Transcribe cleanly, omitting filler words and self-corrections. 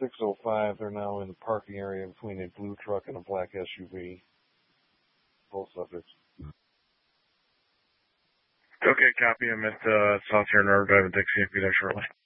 6:05. They're now in the parking area between a blue truck and a black SUV. Both subjects. Okay, copy. I'm at South here in River Drive in Dixie. I'll be there shortly.